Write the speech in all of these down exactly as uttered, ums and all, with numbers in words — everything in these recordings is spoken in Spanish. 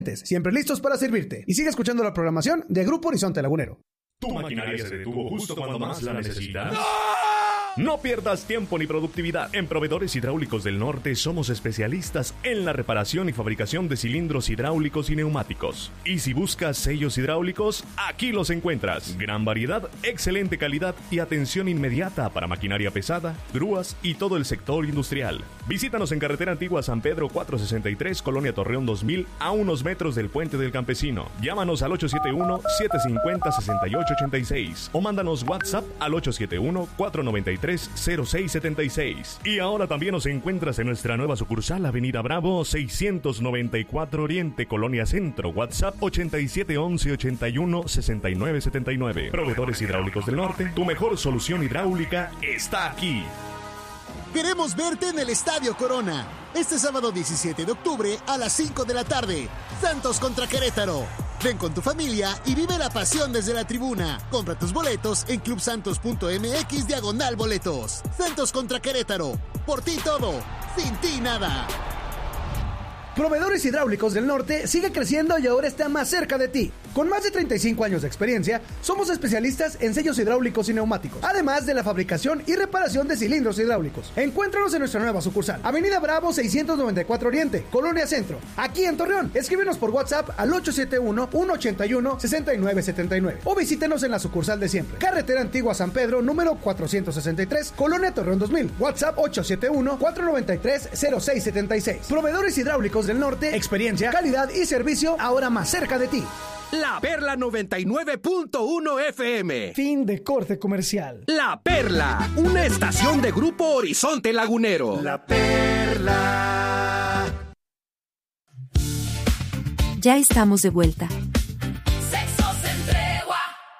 Siempre listos para servirte. Y sigue escuchando la programación de Grupo Horizonte Lagunero. Tu maquinaria se detuvo justo cuando más la necesitas. No pierdas tiempo ni productividad. En Proveedores Hidráulicos del Norte somos especialistas en la reparación y fabricación de cilindros hidráulicos y neumáticos. Y si buscas sellos hidráulicos, aquí los encuentras. Gran variedad, excelente calidad y atención inmediata para maquinaria pesada, grúas y todo el sector industrial. Visítanos en Carretera Antigua San Pedro cuatrocientos sesenta y tres, Colonia Torreón dos mil, a unos metros del Puente del Campesino. Llámanos al ocho siete uno, siete cinco cero, seis ocho ocho seis o mándanos WhatsApp al ocho siete uno, cuatro nueve tres, cero seis siete seis. Y ahora también nos encuentras en nuestra nueva sucursal, Avenida Bravo seiscientos noventa y cuatro Oriente, Colonia Centro. WhatsApp ochenta y siete once, ochenta y uno, sesenta y nueve setenta y nueve. Proveedores Hidráulicos del Norte, tu mejor solución hidráulica está aquí. Queremos verte en el Estadio Corona. Este sábado diecisiete de octubre a las cinco de la tarde. Santos contra Querétaro. Ven con tu familia y vive la pasión desde la tribuna. Compra tus boletos en clubsantos.mx diagonal boletos. Santos contra Querétaro. Por ti todo, sin ti nada. Proveedores Hidráulicos del Norte sigue creciendo y ahora está más cerca de ti. Con más de treinta y cinco años de experiencia, somos especialistas en sellos hidráulicos y neumáticos, además de la fabricación y reparación de cilindros hidráulicos. Encuéntranos en nuestra nueva sucursal, Avenida Bravo seiscientos noventa y cuatro Oriente, Colonia Centro, aquí en Torreón. Escríbenos por WhatsApp al ocho siete uno, uno ocho uno, seis nueve siete nueve o visítenos en la sucursal de siempre, Carretera Antigua San Pedro, número cuatrocientos sesenta y tres, Colonia Torreón dos mil. WhatsApp ocho siete uno, cuatro nueve tres, cero seis siete seis. Proveedores Hidráulicos del Norte, experiencia, calidad y servicio ahora más cerca de ti. La Perla noventa y nueve punto uno F M. Fin de corte comercial. La Perla, una estación de Grupo Horizonte Lagunero. La Perla. Ya estamos de vuelta. Sexo sin tregua.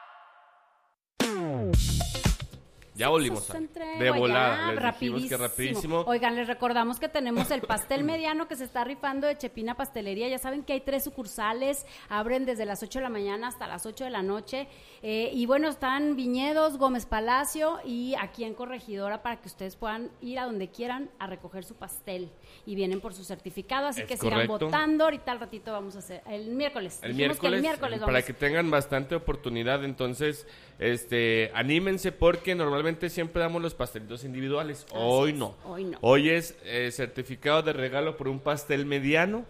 Ya volvimos a, de volada, les dijimos que rapidísimo. Oigan, les recordamos que tenemos el pastel mediano que se está rifando de Chepina Pastelería. Ya saben que hay tres sucursales, abren desde las ocho de la mañana hasta las ocho de la noche. Eh, y bueno, están Viñedos, Gómez Palacio y aquí en Corregidora para que ustedes puedan ir a donde quieran a recoger su pastel. Y vienen por su certificado, así Es que correcto. sigan votando. Ahorita al ratito vamos a hacer, el miércoles. El Dijimos miércoles, que el miércoles para vamos. que tengan bastante oportunidad, entonces, este, anímense porque normalmente siempre damos los pastelitos individuales. Así Hoy es, no. hoy no. Hoy es eh, certificado de regalo por un pastel mediano.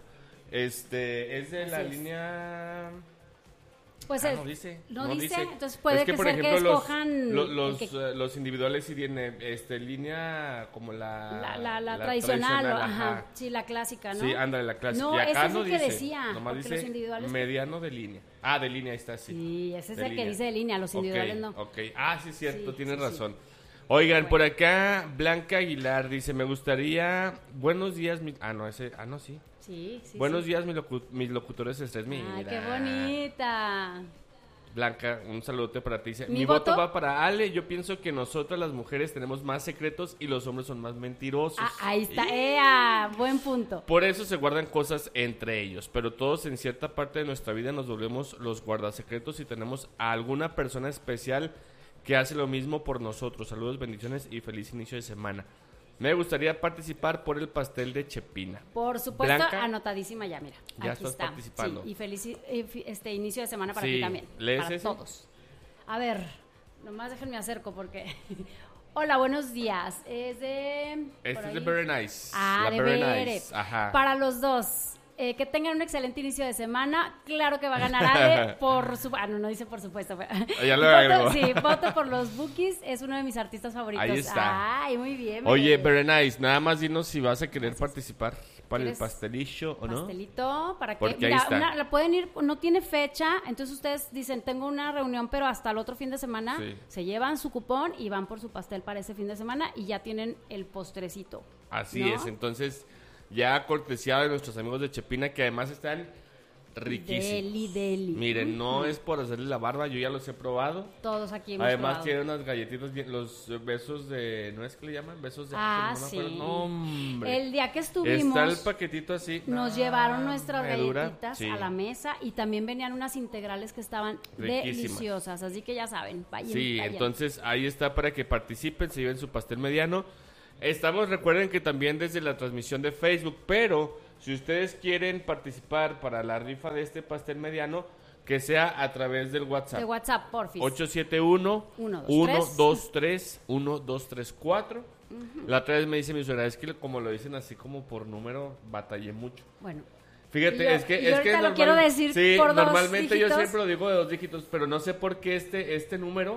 Este, es de Así la es. línea... Pues Ah, es- no dice. no dice, entonces puede Es que, que por ser que ejemplo, los- escojan lo- el los, que- eh, los individuales sí tienen este, línea como la... La, la, la, tradicional, o- ajá. Sí, la clásica, ¿no? Sí, ándale, la clásica. No, y acá ese es no el que dice, decía, nomás porque dice los individuales- mediano de línea. Ah, de línea, ahí está, sí. Sí, ese es De el que línea. dice de línea, los individuales Ok, no. Ok, ah, sí, cierto, Sí, tienes sí, sí. razón. Oigan, por acá, Blanca Aguilar dice, me gustaría, buenos días, mi... ah, no, ese, ah, no, sí. Sí, sí, Buenos sí. días, mis, locu- mis locutores estrés, mira. Ay, qué bonita. Blanca, un saludote para ti. Dice, ¿Mi mi, voto? voto? va para Ale. Yo pienso que nosotras las mujeres tenemos más secretos y los hombres son más mentirosos. Ah, ahí está, ¡ea! Buen punto. Por eso se guardan cosas entre ellos, pero todos en cierta parte de nuestra vida nos volvemos los guardasecretos y tenemos a alguna persona especial que hace lo mismo por nosotros. Saludos, bendiciones y feliz inicio de semana. Me gustaría participar por el pastel de Chepina. Por supuesto, Blanca, anotadísima ya, mira. ya aquí estás está. participando. Sí, y feliz eh, fi- este inicio de semana para Sí, ti también. ¿lees para ese? todos. A ver, nomás déjenme acerco porque... Hola, buenos días. Es de... por Este es de ahí. Very Nice. Ah, la de Very Bere. Nice. Ajá. Para los dos. Eh, que tengan un excelente inicio de semana. Claro que va a ganar Ale por su... Ah, no, no dice por supuesto. pero- Ya lo Voto- agregó. Sí, voto por los Bookies. Es uno de mis artistas favoritos. Ahí está. Ay, muy bien. Oye, Bere. Very Nice, nada más dinos si vas a querer participar para el ¿Quieres pastelillo o no. Pastelito, para que... Porque ahí Mira, está. una- la pueden ir, no tiene fecha, entonces ustedes dicen, tengo una reunión, pero hasta el otro fin de semana, Sí. se llevan su cupón y van por su pastel para ese fin de semana y ya tienen el postrecito. Así ¿no? es, entonces ya cortesía de nuestros amigos de Chepina que además están riquísimos. Deli, deli. Miren, no es por hacerle la barba, yo ya los he probado. Todos aquí hemos Además probado. tiene unas galletitas, bien- los besos de, ¿no es que le llaman? Besos de... Ah, no me sí. acuerdo. No, hombre. El día que estuvimos, Está el paquetito así. nos No, llevaron nuestras me dura. galletitas Sí. a la mesa y también venían unas integrales que estaban Riquísimas. deliciosas, así que ya saben, vayan, Sí, vayan. entonces ahí está para que participen, se lleven su pastel mediano. Estamos, recuerden que también desde la transmisión de Facebook, pero Si ustedes quieren participar para la rifa de este pastel mediano, que sea a través del WhatsApp. De WhatsApp, porfis. ocho siete uno, uno dos tres, uno dos tres cuatro. Uh-huh. La otra vez me dice mi suegra, es que como lo dicen así como por número, batallé mucho. Bueno. Fíjate, yo, es que... yo es ahorita que lo normal, quiero decir sí, por dos normalmente dígitos. yo siempre lo digo de dos dígitos, pero no sé por qué este, este número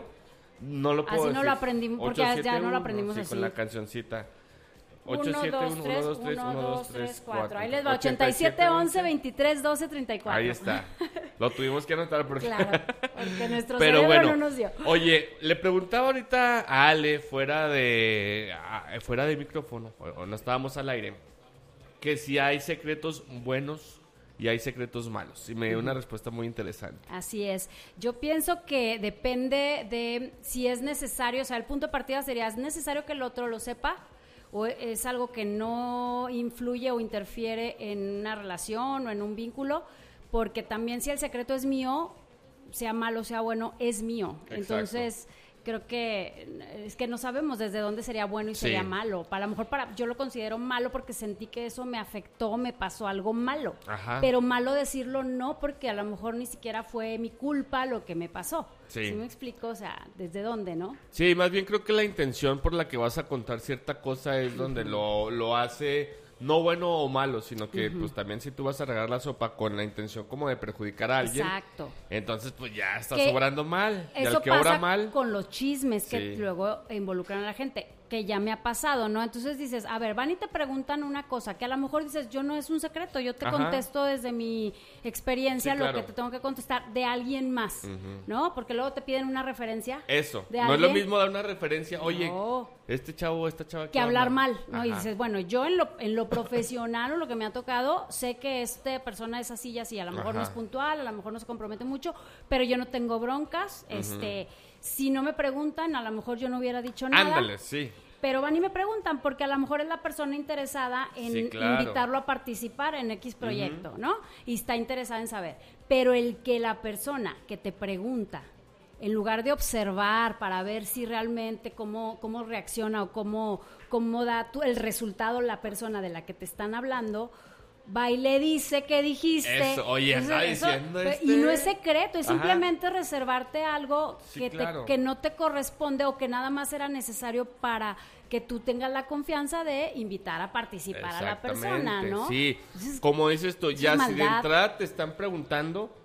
no lo puedo así decir. no lo aprendimos, porque ya, ya no lo aprendimos sí, así. con la cancioncita. uno, dos, tres, uno, dos, tres, cuatro. Ahí les va, ochenta y siete, once, veintitrés, doce, treinta y cuatro. Ahí está. Lo tuvimos que anotar porque... Claro, porque nuestro Pero cerebro bueno, no nos dio. Oye, le preguntaba ahorita a Ale, fuera de a, fuera de micrófono, o no estábamos al aire, que si hay secretos buenos y hay secretos malos. Y me dio una respuesta muy interesante. Así es. Yo pienso que depende de si es necesario, o sea, el punto de partida sería, ¿es necesario que el otro lo sepa? ¿O es algo que no influye o interfiere en una relación o en un vínculo? Porque también si el secreto es mío, sea malo, sea bueno, es mío. Exacto. Entonces, creo que es que no sabemos desde dónde sería bueno y sí. sería malo. Para, a lo mejor para, yo lo considero malo porque sentí que eso me afectó, me pasó algo malo. Ajá. Pero malo decirlo no, porque a lo mejor ni siquiera fue mi culpa lo que me pasó. Sí. ¿Sí me explico? O sea, ¿desde dónde, no? Sí, más bien creo que la intención por la que vas a contar cierta cosa es donde uh-huh. lo, lo hace... no bueno o malo, sino que uh-huh. pues también si tú vas a regar la sopa con la intención como de perjudicar a alguien, exacto, entonces pues ya estás que obrando mal. Y eso al que pasa obra mal con los chismes sí. que luego involucran a la gente, que ya me ha pasado, ¿no? Entonces dices, a ver, van y te preguntan una cosa que a lo mejor dices, yo no es un secreto, yo te Ajá. contesto desde mi experiencia sí, lo claro. que te tengo que contestar de alguien más, uh-huh. ¿no? Porque luego te piden una referencia. Eso, de no alguien. Es lo mismo dar una referencia, oye, no. este chavo, esta chava. Que hablar onda? mal, ¿no? Ajá. Y dices, bueno, yo en lo, en lo profesional o lo que me ha tocado, sé que esta persona es así y así, a lo mejor Ajá. no es puntual, a lo mejor no se compromete mucho, pero yo no tengo broncas, uh-huh. este, si no me preguntan, a lo mejor yo no hubiera dicho nada. Ándale, sí. Pero van y me preguntan, porque a lo mejor es la persona interesada en sí, claro. invitarlo a participar en X proyecto, uh-huh. ¿no? Y está interesada en saber. Pero el que la persona que te pregunta, en lugar de observar para ver si realmente cómo, cómo reacciona o cómo, cómo da tu, el resultado la persona de la que te están hablando, va y le dice que dijiste. Eso, oye, eso, está eso, diciendo este... Y no es secreto, es Ajá. simplemente reservarte algo sí, que, claro. te, que no te corresponde o que nada más era necesario para que tú tengas la confianza de invitar a participar a la persona, ¿no? Sí, Entonces, como dices tú, ya es si de entrada te están preguntando,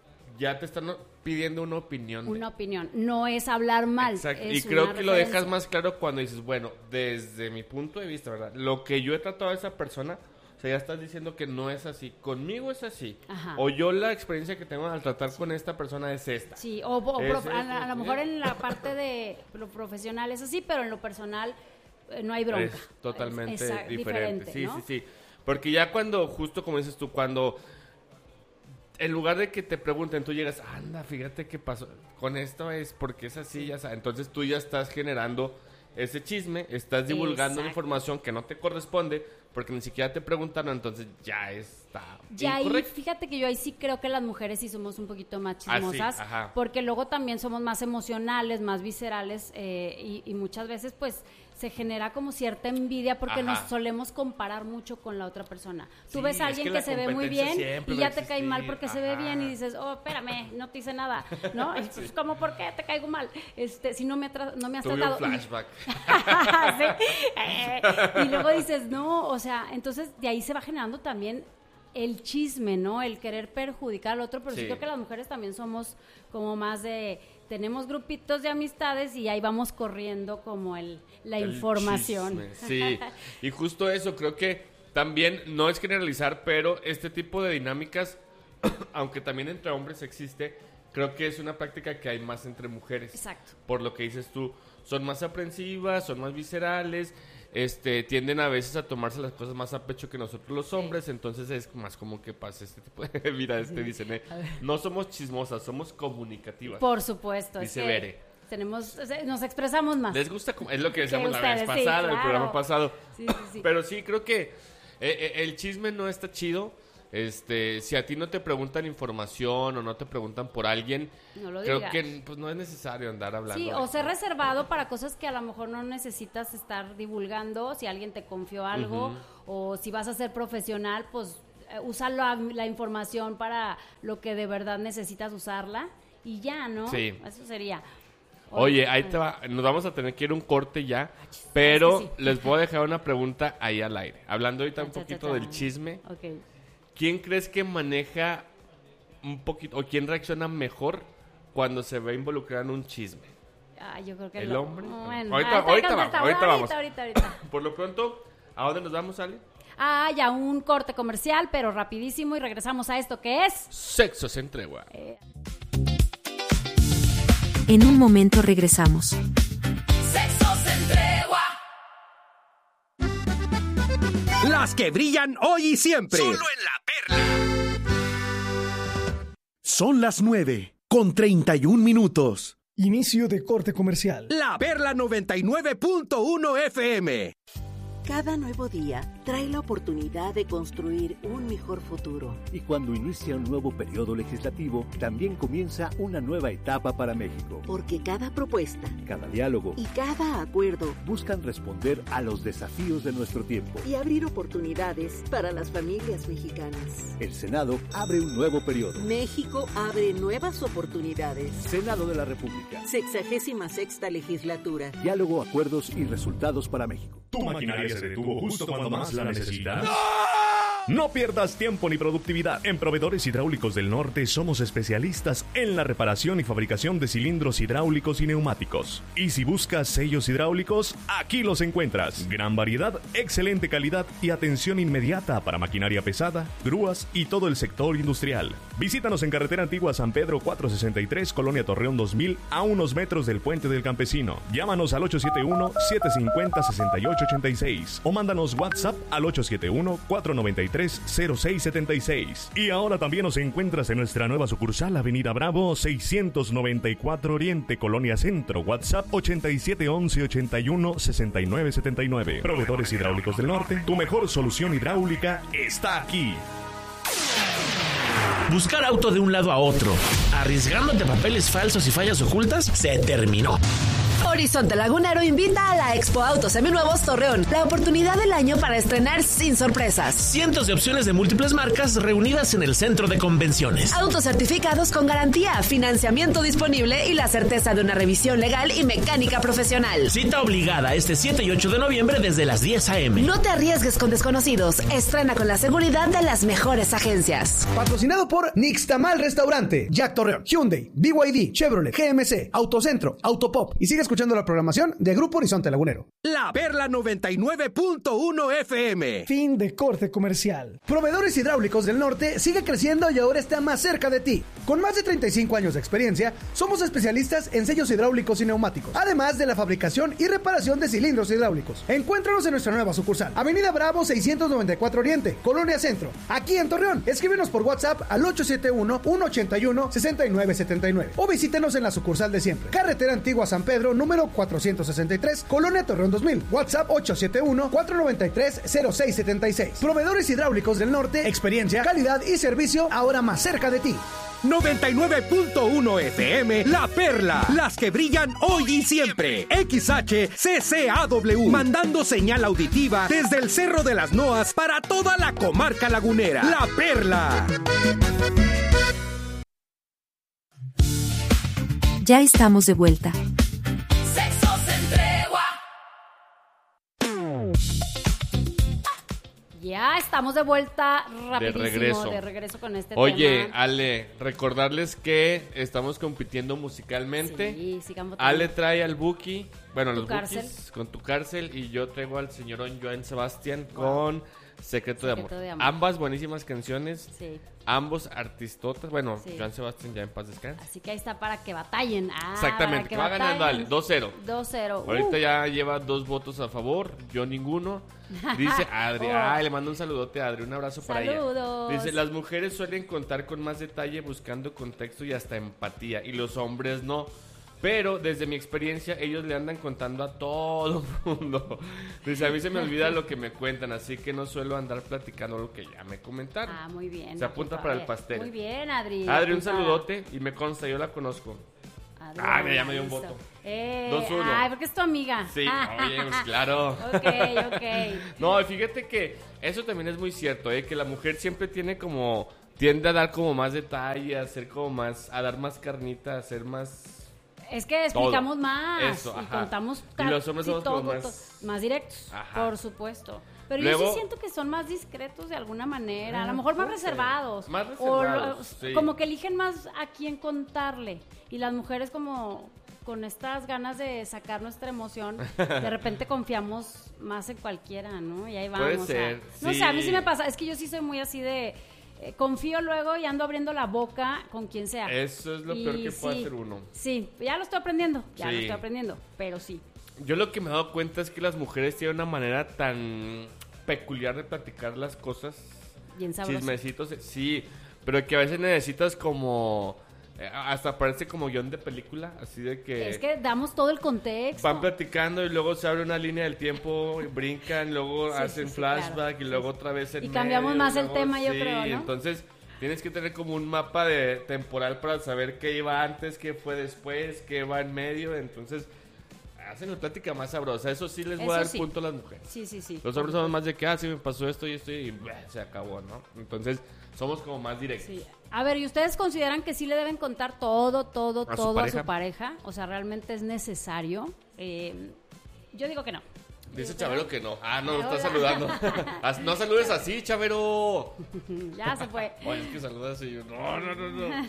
ya te están pidiendo una opinión. Una de... opinión, no es hablar mal. Exacto, es y creo que referencia. lo dejas más claro cuando dices, bueno, desde mi punto de vista, ¿verdad? Lo que yo he tratado a esa persona, o sea, ya estás diciendo que no es así, conmigo es así. Ajá. O yo la experiencia que tengo al tratar con esta persona es esta. Sí, o, o es, prof, es, a, a, a lo es, mejor en la parte de lo profesional es así, pero en lo personal eh, no hay bronca. Es totalmente es, es diferente. diferente, sí, ¿no? sí, sí. Porque ya cuando, justo como dices tú, cuando en lugar de que te pregunten, tú llegas, anda, fíjate qué pasó, con esto es porque es así, ya sabes. Entonces tú ya estás generando ese chisme, estás divulgando Exacto. información que no te corresponde, porque ni siquiera te preguntaron, entonces ya está ya incorrecto. Ahí, fíjate que yo ahí sí creo que las mujeres sí somos un poquito más chismosas, ah, sí, porque luego también somos más emocionales, más viscerales, eh, y, y muchas veces pues se genera como cierta envidia porque Ajá. nos solemos comparar mucho con la otra persona. Tú sí, ves a alguien es que, que se ve muy bien y ya te cae mal porque Ajá. se ve bien y dices, oh, espérame, no te hice nada, ¿no? Y pues, ¿cómo, por qué te caigo mal? Este, si no me, tra- no me has Tuve tratado. un flashback. ¿Sí? eh, y luego dices, no, o sea, entonces de ahí se va generando también el chisme, ¿no? El querer perjudicar al otro, pero sí. sí creo que las mujeres también somos como más de... Tenemos grupitos de amistades y ahí vamos corriendo como el la el información. Chisme, sí, y justo eso, creo que también, no es generalizar, pero este tipo de dinámicas, aunque también entre hombres existe, creo que es una práctica que hay más entre mujeres. Exacto. Por lo que dices tú, son más aprensivas, son más viscerales, este, tienden a veces a tomarse las cosas más a pecho que nosotros los hombres, sí. entonces es más como que pasa este tipo de... Mira, este sí. dicen, eh, no somos chismosas, somos comunicativas. Por supuesto. Dice es que Bere. Tenemos, nos expresamos más. Les gusta, es lo que decíamos la vez pasada, sí, claro. el programa pasado. Sí, sí, sí. Pero sí, creo que eh, el chisme no está chido, Este, si a ti no te preguntan información o no te preguntan por alguien, no lo creo digas. que pues no es necesario andar hablando. Sí, de o eso. ser reservado para cosas que a lo mejor no necesitas estar divulgando, si alguien te confió algo, uh-huh. o si vas a ser profesional, pues eh, usa la, la información para lo que de verdad necesitas usarla y ya, ¿no? Sí. Eso sería. Oye, ahí te va, nos vamos a tener que ir un corte ya, pero sí. les voy a dejar una pregunta ahí al aire. Hablando ahorita un poquito del chisme. Okay. ¿Quién crees que maneja un poquito, o quién reacciona mejor cuando se ve involucrado en un chisme? Ah, yo creo que ¿El lo... hombre? Bueno, ahorita, ahorita, ahorita, vamos, ahorita, ahorita vamos. Ahorita, ahorita, ahorita. Por lo pronto, ¿a dónde nos vamos, Ale? Ah, ya un corte comercial, pero rapidísimo, y regresamos a esto que es... Sexo se entregua. Eh... En un momento regresamos. Sexo se entregua. Las que brillan hoy y siempre. Solo en La Perla. Son las nueve con treinta y un minutos. Inicio de corte comercial. La Perla noventa y nueve punto uno F M. Cada nuevo día trae la oportunidad de construir un mejor futuro. Y cuando inicia un nuevo periodo legislativo, también comienza una nueva etapa para México. Porque cada propuesta, cada diálogo y cada acuerdo buscan responder a los desafíos de nuestro tiempo y abrir oportunidades para las familias mexicanas. El Senado abre un nuevo periodo. México abre nuevas oportunidades. Senado de la República. Sexagésima sexta legislatura. Diálogo, acuerdos y resultados para México. Tu maquinaria se detuvo justo cuando más la necesitas. ¡No! No pierdas tiempo ni productividad. En Proveedores Hidráulicos del Norte somos especialistas en la reparación y fabricación de cilindros hidráulicos y neumáticos. Y si buscas sellos hidráulicos, aquí los encuentras. Gran variedad, excelente calidad y atención inmediata para maquinaria pesada, grúas y todo el sector industrial. Visítanos en Carretera Antigua San Pedro cuatrocientos sesenta y tres, Colonia Torreón dos mil, a unos metros del Puente del Campesino. Llámanos al ocho siete uno, siete cinco cero, seis ocho ocho seis o mándanos WhatsApp al ocho siete uno, cuatro nueve tres, cero seis siete seis. Y ahora también nos encuentras en nuestra nueva sucursal, Avenida Bravo seiscientos noventa y cuatro Oriente, Colonia Centro. WhatsApp ochenta y siete once, ochenta y uno, sesenta y nueve setenta y nueve. Proveedores Hidráulicos del Norte, tu mejor solución hidráulica está aquí. Buscar auto de un lado a otro, arriesgándote papeles falsos y fallas ocultas, se terminó. Horizonte Lagunero invita a la Expo Autos Seminuevos Torreón, la oportunidad del año para estrenar sin sorpresas. Cientos de opciones de múltiples marcas reunidas en el centro de convenciones. Autos certificados con garantía, financiamiento disponible y la certeza de una revisión legal y mecánica profesional. Cita obligada este siete y ocho de noviembre desde las diez a eme. No te arriesgues con desconocidos, estrena con la seguridad de las mejores agencias. Patrocinado por Nixtamal Restaurante, Jack Torreón, Hyundai, B Y D, Chevrolet, G M C, Autocentro, Autopop. Y sigue escuchando la programación de Grupo Horizonte Lagunero. La Perla noventa y nueve punto uno F M. Fin de corte comercial. Proveedores Hidráulicos del Norte sigue creciendo y ahora está más cerca de ti. Con más de treinta y cinco años de experiencia, somos especialistas en sellos hidráulicos y neumáticos, además de la fabricación y reparación de cilindros hidráulicos. Encuéntranos en nuestra nueva sucursal, Avenida Bravo seiscientos noventa y cuatro Oriente, Colonia Centro, aquí en Torreón. Escríbenos por WhatsApp al ocho siete uno, uno ocho uno, seis nueve siete nueve o visítenos en la sucursal de siempre, Carretera Antigua San Pedro, número cuatrocientos sesenta y tres, Colonia Torreón dos mil. WhatsApp ocho siete uno, cuatro nueve tres, cero seis siete seis. Proveedores Hidráulicos del Norte, experiencia, calidad y servicio ahora más cerca de ti. noventa y nueve punto uno F M, La Perla, las que brillan hoy y siempre. X H C C A W, mandando señal auditiva desde el Cerro de las Noas para toda la comarca lagunera. La Perla. Ya estamos de vuelta. Sexo se entregua. Ya estamos de vuelta rapidísimo, De regreso. de regreso con este Oye, tema. Ale, recordarles que estamos compitiendo musicalmente. Sí, sigamos Ale trae al Buki, bueno, Tu los cárcel. Bukis con Tu Cárcel, y yo traigo al señorón Joan Sebastián con Secreto, de, Secreto amor. de Amor. Ambas buenísimas canciones. Sí. Ambos artistotas. Bueno, Sí. Joan Sebastián ya en paz descanse. Así que ahí está para que batallen. Ah, Exactamente, para que va ganando batallen. Ale, dos cero. dos cero. Ahorita Uh. ya lleva dos votos a favor, yo ninguno. Dice Adri, Oh. ay, le mando un saludote a Adri, un abrazo para ella. Saludos. Dice, las mujeres suelen contar con más detalle buscando contexto y hasta empatía, y los hombres no. Pero desde mi experiencia, ellos le andan contando a todo el mundo. Dice, a mí se me olvida lo que me cuentan, así que no suelo andar platicando lo que ya me comentaron. Ah, muy bien. Se apunta para el pastel. Muy bien, Adri. Adri, un apuntada. saludote y me consta, yo la conozco. Adri, Ah, mira, ya me dio un listo. voto. Eh, dos uno. Ay, porque es tu amiga. Sí, oye, pues claro. Ok, ok. No, fíjate que eso también es muy cierto, ¿eh? Que la mujer siempre tiene como, tiende a dar como más detalle, a hacer como más, a dar más carnita, a hacer más... Es que explicamos todo. más Eso, y ajá. contamos Y los hombres casi somos como todo, más- to- más directos, Ajá. por supuesto. Pero Luego- yo sí siento que son más discretos de alguna manera, a Ah, lo mejor más puede ser. reservados. Más O reservados, lo- sí. como que eligen más a quién contarle. Y las mujeres como con estas ganas de sacar nuestra emoción, de repente confiamos más en cualquiera, ¿no? Y ahí vamos. Puede o ser, sea, no sí. sé, a mí sí me pasa, es que yo sí soy muy así de... eh, confío luego y ando abriendo la boca con quien sea. Eso es lo Y peor que puede sí, hacer uno. Sí, ya lo estoy aprendiendo, ya Sí. lo estoy aprendiendo, pero sí. Yo lo que me he dado cuenta es que las mujeres tienen una manera tan peculiar de platicar las cosas. Bien sabroso. Chismecitos, eh, sí, pero que a veces necesitas como... eh, hasta parece como guión de película, así de que... Es que damos todo el contexto. Van platicando y luego se abre una línea del tiempo, y brincan, luego Sí, hacen sí, sí, flashback claro. y luego otra vez en Y cambiamos medio, más el luego- tema, yo sí, creo, ¿no? entonces tienes que tener como un mapa de temporal para saber qué iba antes, qué fue después, qué va en medio, entonces hacen la plática más sabrosa. Eso sí les voy a Eso dar sí. punto a las mujeres. Sí, sí, sí. Los hombres somos más de que, ah, sí me pasó esto y esto y bleh, se acabó, ¿no? Entonces somos como más directos. Sí. A ver, ¿y ustedes consideran que sí le deben contar todo, todo, ¿A su todo pareja? a su pareja? O sea, ¿realmente es necesario? Eh, yo digo que no. Dice Chavero que no. Ah, no, Hola. está saludando. As- No saludes así, Chavero. Ya se fue. Oye, es que saludas y yo, no, no, no, no.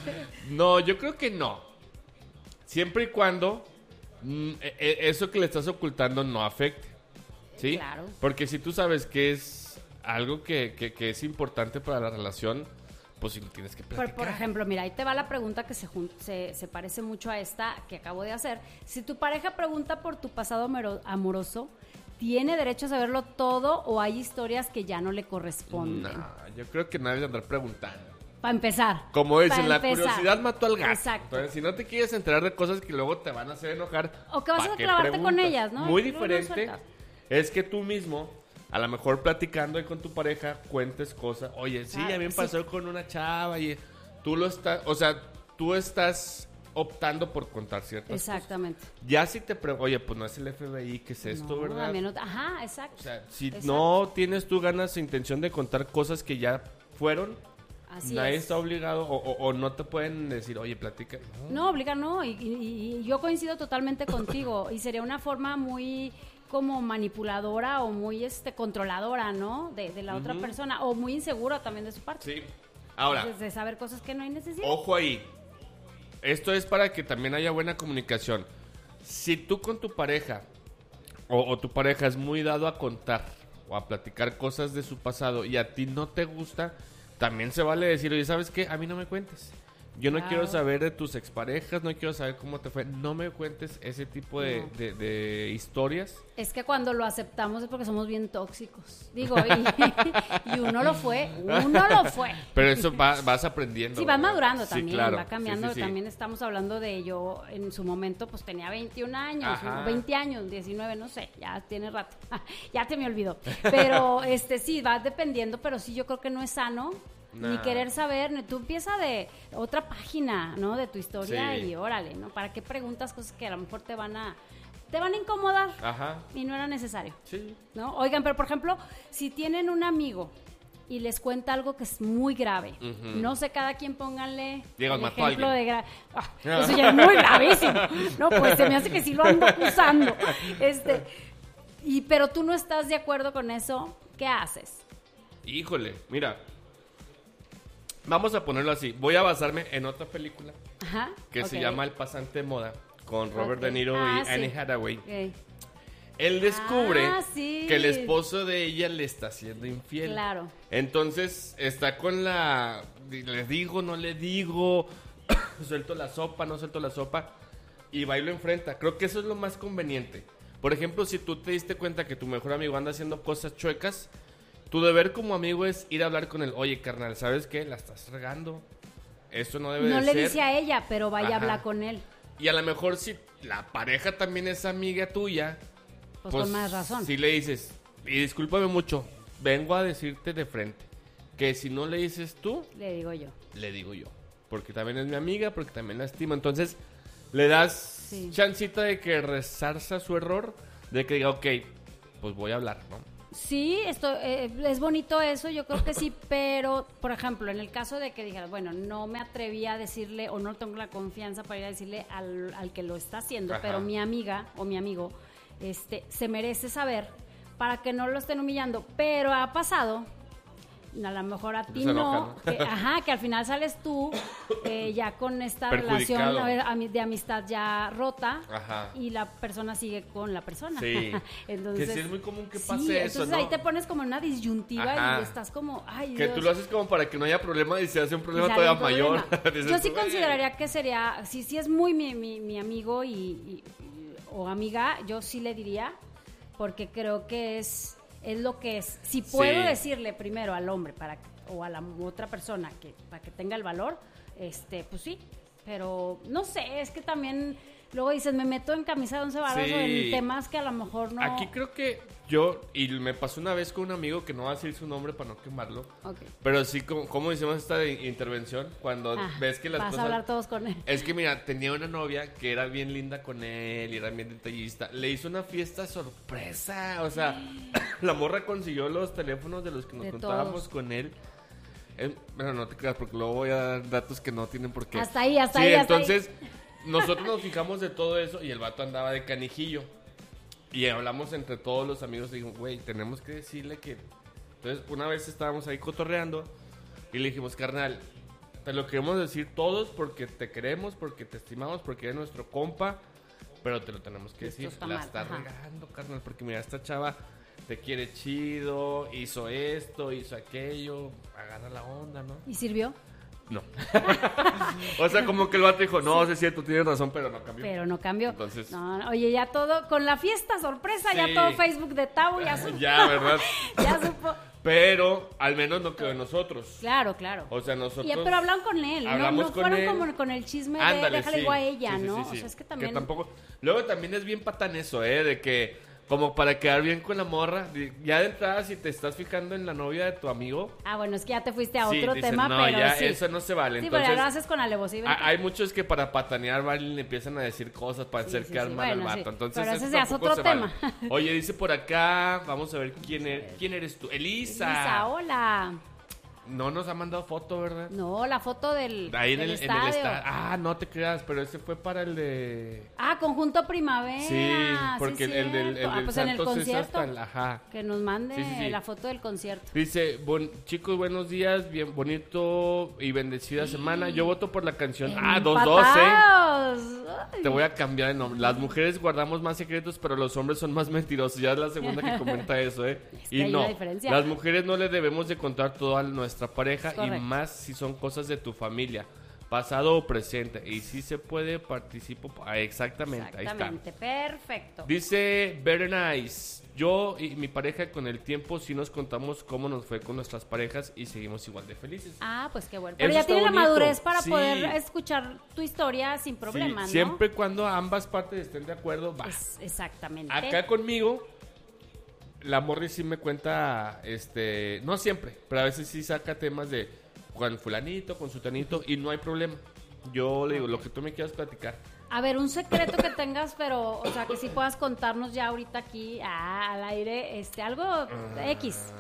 No, yo creo que no. Siempre y cuando mm, e- e- eso que le estás ocultando no afecte. ¿Sí? Claro. Porque si tú sabes que es algo que, que, que es importante para la relación, pues sí lo tienes que Por, platicar. por ejemplo, mira, ahí te va la pregunta que se, jun- se, se parece mucho a esta que acabo de hacer. Si tu pareja pregunta por tu pasado amoro- amoroso, ¿tiene derecho a saberlo todo o hay historias que ya no le corresponden? No, yo creo que nadie debe andar preguntando. Para empezar. Como Pa' dicen, la empezar. curiosidad mató al gato. Exacto. Entonces, si no te quieres enterar de cosas que luego te van a hacer enojar, O que vas ¿pa' a qué clavarte con preguntas? ellas, ¿no? Muy Y luego no diferente sueltas. es que tú mismo, a lo mejor platicando ahí con tu pareja, cuentes cosas. Oye, sí, Claro, a mí me sí. pasó con una chava y tú lo estás, o sea, tú estás optando por contar ciertas cosas. Exactamente. Ya si te pregunto, oye, pues no es el F B I, ¿qué es esto, No, verdad? a mí no- ajá, exacto. O sea, si Exacto. no tienes tú ganas e intención de contar cosas que ya fueron, Así nadie es. está obligado o, o- o no te pueden decir, oye, platica. No, obliga, no. Y, y- y yo coincido totalmente contigo. Y sería una forma muy como manipuladora o muy este controladora, ¿no? De, de la otra Ujú. persona. O muy insegura también de su parte. Sí. Ahora, Entonces, de saber cosas que no hay necesidad. ojo ahí. Esto es para que también haya buena comunicación. Si tú con tu pareja o, o tu pareja es muy dado a contar o a platicar cosas de su pasado y a ti no te gusta, también se vale decir, oye, ¿sabes qué? A mí no me cuentes. Yo no Claro. quiero saber de tus exparejas, no quiero saber cómo te fue. No me cuentes ese tipo de, No. de- de historias. Es que cuando lo aceptamos es porque somos bien tóxicos. Digo, y, y uno lo fue, uno lo fue. Pero eso va- vas aprendiendo. Sí, vas ¿verdad? madurando Sí, también, claro. va cambiando. Sí, sí, sí. También estamos hablando de yo en su momento, pues tenía veintiún años, Ajá. veinte años, diecinueve, no sé, ya tiene rato. ya te me olvidó. Pero este sí, va dependiendo, pero sí yo creo que no es sano. Ni Nah. querer saber, ni- tú empieza de otra página, ¿no? De tu historia Sí. y órale, ¿no? ¿Para qué preguntas cosas que a lo mejor te van a te van a incomodar Ajá. y no era necesario? Sí. ¿No? Oigan, pero por ejemplo, si tienen un amigo y les cuenta algo que es muy grave, Ujú. no sé, cada quien pónganle Diego, el mató a ejemplo alguien. de gra- Ah, eso ya es muy gravísimo. No, pues se me hace que sí lo ando acusando. Este, y pero tú no estás de acuerdo con eso, ¿qué haces? Híjole, mira. Vamos a ponerlo así. Voy a basarme en otra película Ajá. que se ok. llama El pasante de moda con Robert Ok. De Niro Ah, y sí. Anne Hathaway. Ok. Él descubre Ah, sí. que el esposo de ella le está haciendo infiel. Claro. Entonces está con la... Le digo, no le digo, suelto la sopa, no suelto la sopa, y va y lo enfrenta. Creo que eso es lo más conveniente. Por ejemplo, si tú te diste cuenta que tu mejor amigo anda haciendo cosas chuecas, tu deber como amigo es ir a hablar con él. Oye, carnal, ¿sabes qué? La estás regando. Esto no debe No de le ser. dice a ella, pero vaya a Ajá. hablar con él. Y a lo mejor si la pareja también es amiga tuya, pues, pues con más razón. Si le dices, y discúlpame mucho, vengo a decirte de frente, que si no le dices tú, le digo yo. Le digo yo. Porque también es mi amiga, porque también la estimo. Entonces, le das sí. chancita de que resarza su error, de que diga, ok, pues voy a hablar, ¿no? Sí, esto, eh, es bonito eso, yo creo que sí, pero, por ejemplo, en el caso de que dijeras, bueno, no me atreví a decirle o no tengo la confianza para ir a decirle al, al que lo está haciendo, Ajá. pero mi amiga o mi amigo este, se merece saber para que no lo estén humillando, pero ha pasado... A lo mejor a ti no, que, ajá, que al final sales tú eh, ya con esta relación a ver, de amistad ya rota ajá. y la persona sigue con la persona. Sí. Entonces, que sí es muy común que pase sí, eso, entonces ¿no? ahí te pones como en una disyuntiva ajá. y estás como, ay que Dios. Tú lo haces como para que no haya problema y se hace un problema todavía un mayor. Yo sí consideraría que sería, si sí es muy mi, mi, mi amigo y, y, y o amiga, yo sí le diría, porque creo que es... es lo que es. Si puedo sí. decirle primero al hombre para o a la otra persona que para que tenga el valor, este, pues sí. Pero no sé, es que también luego dices, me meto en camisa de once varas sí. o en temas que a lo mejor no. Aquí creo que yo, y me pasó una vez con un amigo que no va a decir su nombre para no quemarlo. Okay. Pero sí, como, como hicimos esta intervención, cuando ah, ves que las vas cosas... a hablar todos con él. Es que mira, tenía una novia que era bien linda con él y era bien detallista. Le hizo una fiesta sorpresa, o sea, la morra consiguió los teléfonos de los que nos de contábamos todos. Con él. Eh, bueno, no te creas porque luego voy a dar datos que no tienen por qué. Hasta ahí, hasta sí, ahí, hasta entonces, ahí. Nosotros nos fijamos de todo eso y el vato andaba de canijillo. Y hablamos entre todos los amigos y dijimos, güey, tenemos que decirle que... Entonces, una vez estábamos ahí cotorreando y le dijimos, carnal, te lo queremos decir todos porque te queremos, porque te estimamos, porque eres nuestro compa, pero te lo tenemos que decir. Está la mal, está ajá. regando, carnal, porque mira, esta chava te quiere chido, hizo esto, hizo aquello, agarra la onda, ¿no? ¿Y sirvió? No. O sea, como que el vato dijo, no, sí. es cierto, tienes razón, pero no cambió. Pero no cambió. Entonces... No, oye, ya todo, con la fiesta sorpresa, sí. ya todo Facebook de Tabo ya supo. Ya, ¿verdad? Ya supo. Pero al menos no quedó en nosotros. Claro, claro. O sea, nosotros... Y, pero hablaron con él, no, no con fueron él. como con el chisme de Ándale, déjale sí. igual a ella, sí, sí, ¿no? Sí, sí. O sea, es que también... Que tampoco... Luego también es bien patán eso, ¿eh? De que... Como para quedar bien con la morra. Ya de entrada, si te estás fijando en la novia de tu amigo... Ah, bueno, es que ya te fuiste a sí, otro dicen, tema, no, pero ya sí. eso no se vale. Sí, Entonces, pero ya lo haces con alevosía. Hay muchos que para patanear van y le empiezan a decir cosas para hacer sí, quedar sí. mal Bueno, al vato. sí. Entonces, pero ese ya es otro tema. Vale. Oye, dice por acá, vamos a ver quién, es, quién eres tú. Elisa. Elisa, hola. No nos ha mandado foto, ¿verdad? No, la foto del, Ahí del en, el, estadio. en el estadio. Ah, no te creas, pero ese fue para el de... Ah, Conjunto Primavera. Sí, porque sí, el, el del, el del ah, pues Santos en el concierto, es hasta el, ajá. Que nos mande sí, sí, sí. la foto del concierto. Dice, bon, chicos, buenos días, bien bonito y bendecida sí. semana. Yo voto por la canción. Ah, dos dos, ¿eh? Te voy a cambiar de nombre. Las mujeres guardamos más secretos, pero los hombres son más mentirosos. Ya es la segunda que comenta eso, ¿eh? Es que y hay no, una diferencia. Las mujeres no le debemos de contar todo a nuestra pareja Correcto. y más si son cosas de tu familia, pasado o presente. Y si se puede, participo. Ah, exactamente, exactamente, ahí está. Perfecto. Dice Very Nice. Yo y mi pareja con el tiempo sí nos contamos cómo nos fue con nuestras parejas y seguimos igual de felices. Ah, pues qué bueno. Pero Eso ya tiene bonito. La madurez para sí. poder escuchar tu historia sin problema, sí, ¿no? Siempre y cuando ambas partes estén de acuerdo, va. Es, exactamente. Acá conmigo, la Morri sí me cuenta, este, no siempre, pero a veces sí saca temas de con fulanito, con sutanito y no hay problema. Yo le digo, lo que tú me quieras platicar. A ver, un secreto que tengas, pero, o sea, que sí puedas contarnos ya ahorita aquí, ah, al aire, este, algo uh, X.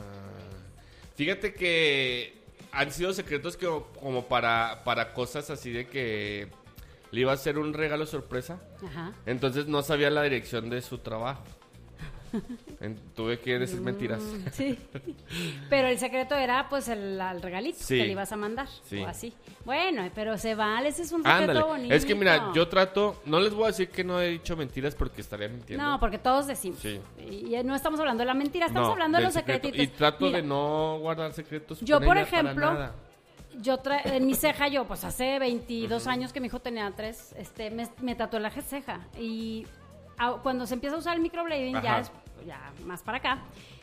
Fíjate que han sido secretos que como para, para cosas así de que le iba a hacer un regalo sorpresa. Ajá. Entonces no sabía la dirección de su trabajo. En, tuve que decir mentiras. Mm, sí. Pero el secreto era pues el, el regalito sí. que le ibas a mandar. Sí. O así. Bueno, pero se vale, ese es un secreto Ándale. bonito. Es que mira, yo trato, no les voy a decir que no he dicho mentiras porque estaría mintiendo. No, porque todos decimos. Sí. Y no estamos hablando de la mentira, estamos no, hablando de los secreto. secretitos. Y trato mira, de no guardar secretos. Yo, con por ella ejemplo, para nada. yo tra en mi ceja, yo pues hace veintidós uh-huh. años que mi hijo tenía tres, este, me, me tatué la ceja. Y a, cuando se empieza a usar el microblading, Ajá. ya es ya más para acá,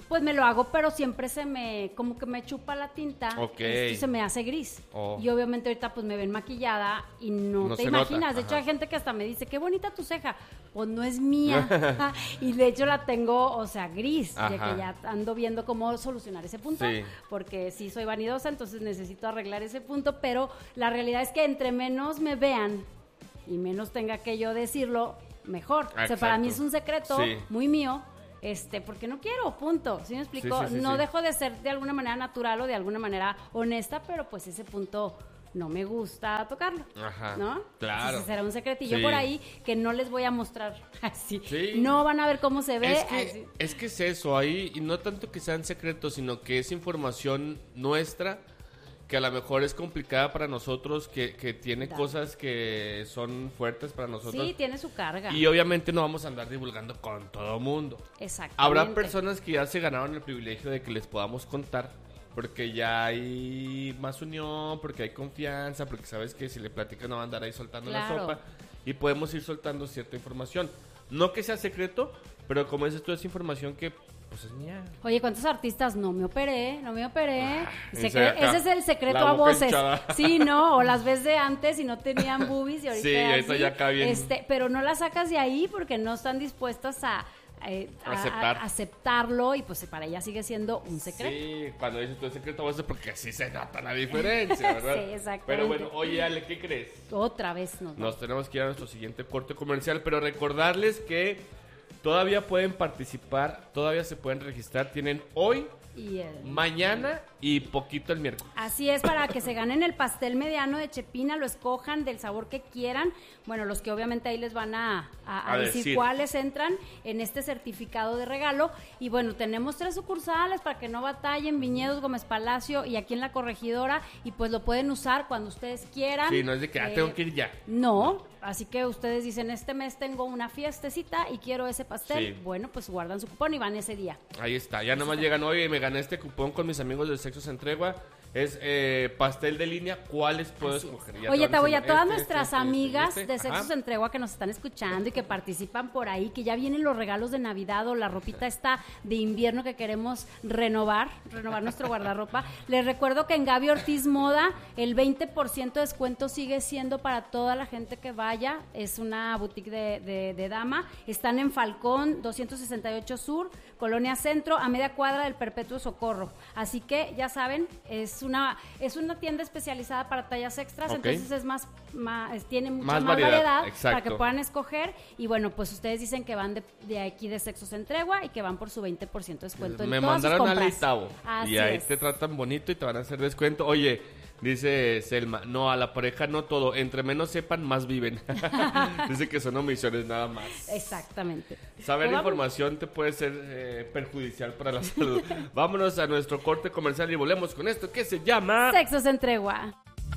pues me lo hago, pero siempre se me, como que me chupa la tinta, Ok. esto se me hace gris. Oh. Y obviamente ahorita pues me ven maquillada y no, No te se imaginas. nota, De hecho ajá. hay gente que hasta me dice, qué bonita tu ceja. Pues no es mía. Y de hecho la tengo, o sea, gris, ya Ajá. que ya ando viendo cómo solucionar ese punto, Sí. porque sí soy vanidosa, entonces necesito arreglar ese punto, pero la realidad es que entre menos me vean y menos tenga que yo decirlo, mejor. O sea, para mí es un secreto Sí. muy mío, este, porque no quiero, punto. ¿Sí me explico? Sí, sí, sí, no sí. dejo de ser de alguna manera natural o de alguna manera honesta, pero pues ese punto no me gusta tocarlo. Ajá, ¿No? claro. Entonces será un secretillo Sí. por ahí que no les voy a mostrar así. Sí. No van a ver cómo se ve. Es que, así. es que es eso, ahí, y no tanto que sean secretos, sino que es información nuestra, que a lo mejor es complicada para nosotros, que, que tiene Da. cosas que son fuertes para nosotros. Sí, tiene su carga. Y obviamente no vamos a andar divulgando con todo mundo. Exactamente. Habrá personas que ya se ganaron el privilegio de que les podamos contar, porque ya hay más unión, porque hay confianza, porque sabes que si le platicas no va a andar ahí soltando Claro. la sopa, y podemos ir soltando cierta información. No que sea secreto, pero como dices tú, es información que pues es mía. Oye, ¿cuántos artistas? No me operé, no me operé. Secre- ese acá, ese es el secreto la a boca voces. hinchada. Sí, ¿no? O las ves de antes y no tenían boobies y ahorita Sí, ahorita así. ya acá bien. Este, pero no las sacas de ahí porque no están dispuestas a, eh, a- Aceptar. a- aceptarlo y pues para ella sigue siendo un secreto. Sí, cuando dices tú el secreto a voces porque así se nota la diferencia, ¿verdad? Sí, exactamente. Pero bueno, oye Ale, ¿qué crees? Otra vez nos Nos tenemos que ir a nuestro siguiente corte comercial, pero recordarles que todavía pueden participar, todavía se pueden registrar, tienen hoy, y el- mañana y poquito el miércoles. Así es, para que se ganen el pastel mediano de Chepina, lo escojan del sabor que quieran. Bueno, los que obviamente ahí les van a, a- a A decir, decir. cuáles entran en este certificado de regalo. Y bueno, tenemos tres sucursales para que no batallen, Viñedos, Gómez Palacio y aquí en La Corregidora. Y pues lo pueden usar cuando ustedes quieran. Sí, no es de que ah, Eh, tengo que ir ya. No, así que ustedes dicen, este mes tengo una fiestecita y quiero ese pastel. Sí. Bueno, pues guardan su cupón y van ese día. Ahí está, ya nomás llegan hoy y me gané este cupón con mis amigos de Sexos en Tregua. Es eh, pastel de línea, ¿cuáles puedo escoger? Ya Oye, te van Tavo, y a diciendo, todas este, nuestras este, este, amigas este. de Sexos Ajá. en Tregua que nos están escuchando y que participan por ahí, que ya vienen los regalos de Navidad o la ropita esta de invierno que queremos renovar, renovar nuestro guardarropa. Les recuerdo que en Gaby Ortiz Moda el veinte por ciento de descuento sigue siendo para toda la gente que vaya. Es una boutique de, de, de dama. Están en Falcón doscientos sesenta y ocho Sur, Colonia Centro, a media cuadra del Perpetuo Socorro. Así que ya saben, es una es una tienda especializada para tallas extras, Ok. entonces es más, más es- tiene mucha Más más, variedad, variedad, exacto. para que puedan escoger. Y bueno, pues ustedes dicen que van de, de aquí de Sexos en Tregua y que van por su veinte por ciento de descuento en Me todas sus mandaron a compras. Tavo Así y ahí es. te tratan bonito y te van a hacer descuento. Oye, dice Selma, no, a la pareja no todo, entre menos sepan, más viven. Dice que son omisiones nada más. Exactamente. Saber Pues vamos. información te puede ser eh, perjudicial para la salud. Vámonos a nuestro corte comercial y volvemos con esto que se llama... Sexos en Tregua.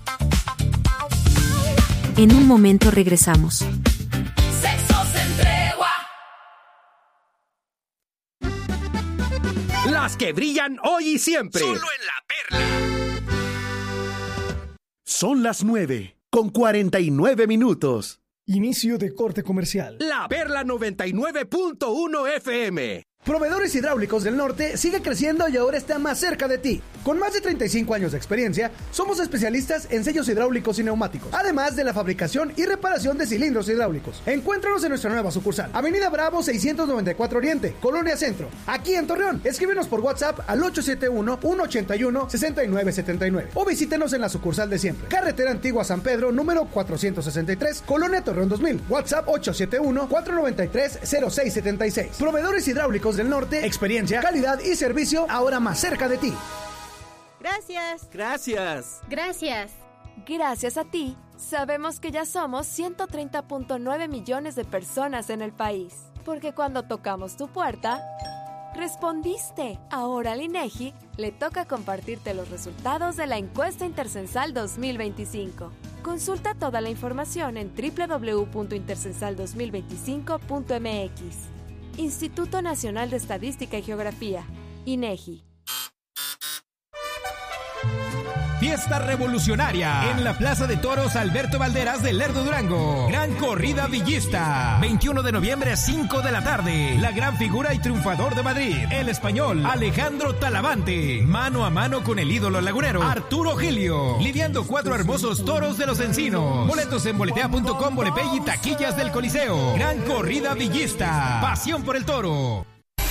En un momento regresamos. Sexos en tregua. Las que brillan hoy y siempre. Solo en La Perla. Son las nueve con cuarenta y nueve minutos. Inicio de corte comercial. La Perla noventa y nueve punto uno F M. Proveedores Hidráulicos del Norte sigue creciendo y ahora está más cerca de ti. Con más de treinta y cinco años de experiencia, somos especialistas en sellos hidráulicos y neumáticos, además de la fabricación y reparación de cilindros hidráulicos. Encuéntranos en nuestra nueva sucursal, Avenida Bravo seiscientos noventa y cuatro Oriente, Colonia Centro, aquí en Torreón. Escríbenos por WhatsApp al ocho siete uno, uno ocho uno, seis nueve siete nueve o visítenos en la sucursal de siempre. Carretera Antigua San Pedro, número cuatrocientos sesenta y tres, Colonia Torreón dos mil. WhatsApp ocho siete uno, cuatro nueve tres, cero seis siete seis. Proveedores Hidráulicos del Norte, experiencia, calidad y servicio ahora más cerca de ti. Gracias. Gracias. Gracias. Gracias a ti, sabemos que ya somos ciento treinta punto nueve millones de personas en el país. Porque cuando tocamos tu puerta, respondiste. Ahora al INEGI le toca compartirte los resultados de la encuesta intercensal dos mil veinticinco. Consulta toda la información en doble u doble u doble u punto intercensal dos mil veinticinco punto m x. Instituto Nacional de Estadística y Geografía, INEGI. fiesta revolucionaria en la Plaza de Toros Alberto Valderas de Lerdo, Durango. Gran corrida villista. veintiuno de noviembre, cinco de la tarde. La gran figura y triunfador de Madrid, el español Alejandro Talavante. Mano a mano con el ídolo lagunero Arturo Gilio. Lidiando cuatro hermosos toros de los encinos. Boletos en boletea punto com, Bolepay y taquillas del Coliseo. Gran corrida villista. Pasión por el toro.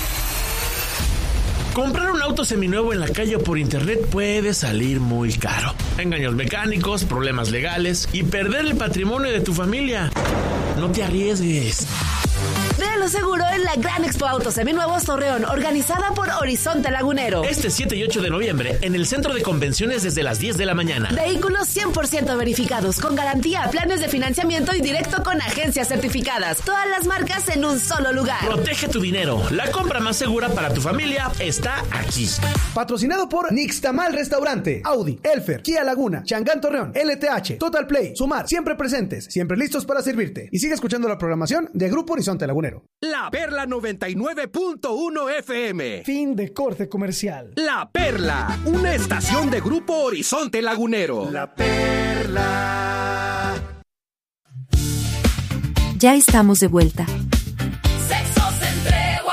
Comprar un auto seminuevo en la calle o por internet puede salir muy caro. Engaños mecánicos, problemas legales y perder el patrimonio de tu familia. No te arriesgues. Véalo seguro en la Gran Expo Autos Seminuevos Torreón, organizada por Horizonte Lagunero. Este siete y ocho de noviembre, en el Centro de Convenciones desde las diez de la mañana. Vehículos cien por ciento verificados, con garantía, planes de financiamiento y directo con agencias certificadas. Todas las marcas en un solo lugar. Protege tu dinero. La compra más segura para tu familia está aquí. Patrocinado por Nixtamal Restaurante, Audi, Elfer, Kia Laguna, Changán Torreón, L T H, Total Play, Sumar, siempre presentes, siempre listos para servirte. Y sigue escuchando la programación de Grupo Horizonte Lagunero. La Perla noventa y nueve punto uno F M. Fin de corte comercial. La Perla, una estación de Grupo Horizonte Lagunero. La Perla. Ya estamos de vuelta. Sexo sin tregua.